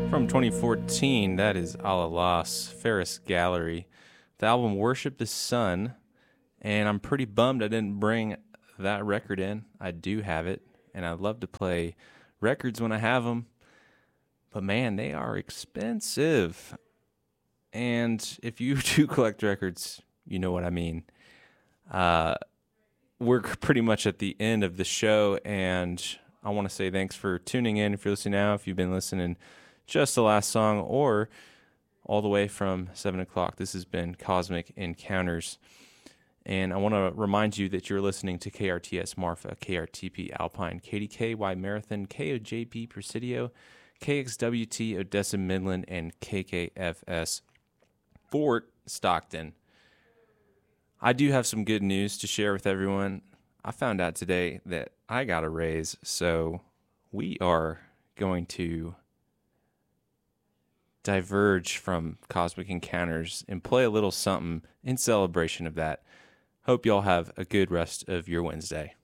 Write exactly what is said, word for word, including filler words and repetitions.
From twenty fourteen, that is Alalas, Ferris Gallery. The album Worship the Sun, and I'm pretty bummed I didn't bring that record in. I do have it, and I love to play records when I have them, but man, they are expensive. And if you do collect records, you know what I mean. Uh, we're pretty much at the end of the show, and I want to say thanks for tuning in. If you're listening now, if you've been listening just the last song or all the way from seven o'clock, this has been Cosmic Encounters. And I want to remind you that you're listening to K R T S Marfa, K R T P Alpine, K D K Y Marathon, K O J P Presidio, K X W T Odessa Midland, and K K F S Fort Stockton. I do have some good news to share with everyone. I found out today that I got a raise, so we are going to diverge from Cosmic Encounters and play a little something in celebration of that. Hope y'all have a good rest of your Wednesday.